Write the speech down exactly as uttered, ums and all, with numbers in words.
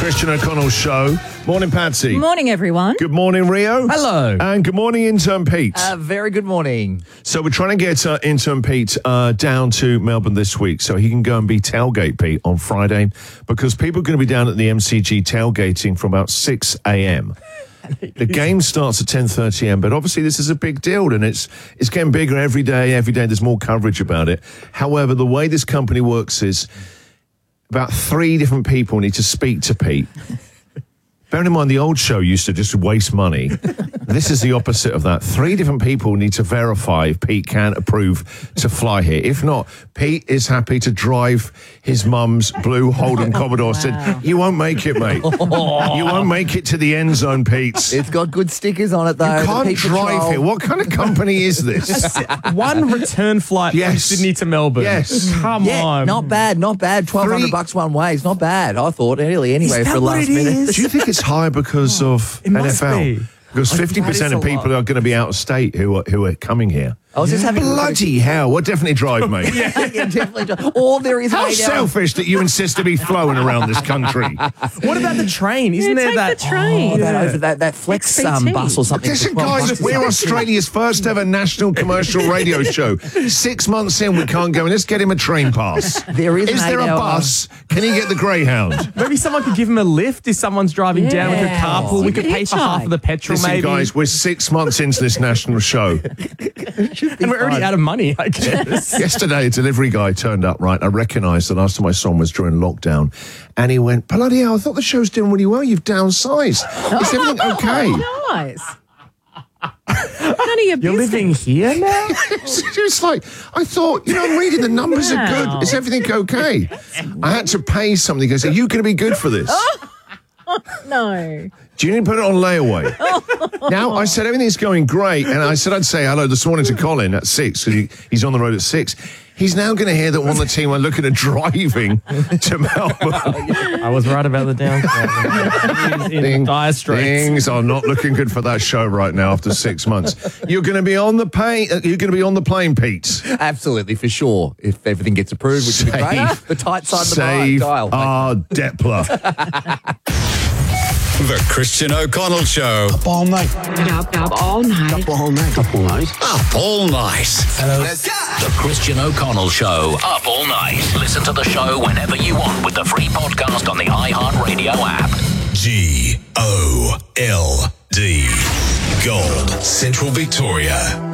Christian O'Connell Show. Morning, Patsy. Morning, everyone. Good morning, Rio. Hello. And good morning, intern Pete. Uh, very good morning. So we're trying to get uh, intern Pete uh, down to Melbourne this week so he can go and be tailgate Pete on Friday, because people are going to be down at the M C G tailgating from about six a.m. The game starts at ten thirty a.m, but obviously this is a big deal, and it's it's getting bigger every day. Every day there's more coverage about it. However, the way this company works is about three different people need to speak to Pete. Bearing in mind, the old show used to just waste money. This is the opposite of that. Three different people need to verify if Pete can approve to fly here. If not, Pete is happy to drive his mum's blue Holden Commodore. Wow. Said, you won't make it, mate. You won't make it to the end zone, Pete. It's got good stickers on it, though. You can't drive here. What kind of company is this? One return flight Yes. from Sydney to Melbourne. Yes. Come Yeah, on. not bad, not bad. twelve hundred Three- bucks one way. It's not bad, I thought, really, anyway, that for what last it minute. is? Do you think it's high because of it must N F L? be. Because Like, fifty percent that of is a people lot. are going to be out of state who are, who are coming here. I was just having a look at Bloody hell, what definitely drive, mate. yeah, definitely. All there is How way down. selfish that you insist to be flown around this country. What about the train? Isn't Yeah, there take that? the train. Oh, that, over, that, that Flex um, X B T. bus or something. Listen, for twelve guys, bucks. we're Australia's first ever national commercial radio show. Six months in, we can't go in. Let's get him a train pass. There is Is an there a eight-hour- bus? Can he get the Greyhound? Maybe someone could give him a lift if someone's driving down with a Yeah. carpool. We could You pay could for half of the petrol, Listen, maybe. guys, we're six months into this national show. and we're already out of money, I guess. Yesterday, a delivery guy turned up, right? I recognised the last time I saw him was during lockdown. And he went, bloody hell, I thought the show's doing really well. You've downsized. Is everything okay? Nice. None of your You're business. living here now? It's like, I thought, you know, I'm reading the numbers are Wow. good. Is everything okay? I had to pay something. He goes, are you going to be good for this? No. Do you need to put it on layaway? Now, I said everything's going great, and I said I'd say hello this morning to Colin at six, because he, he's on the road at six. He's now going to hear that one of the team are looking at driving to Melbourne. I was right about the downside. in Thing- dire straits. Things are not looking good for that show right now after six months. You're going to be on the plane. You're going to be on the plane, Pete. Absolutely, for sure. If everything gets approved, which would be great. Save- The tight side of the Save dial. our Depler. The Christian O'Connell Show. Up all night. Up, up all night. Up all night. Up all night. Up all night. Hello. The Christian O'Connell Show. Up all night. Listen to the show whenever you want with the free podcast on the iHeartRadio app. G O L D. Gold. Central Victoria.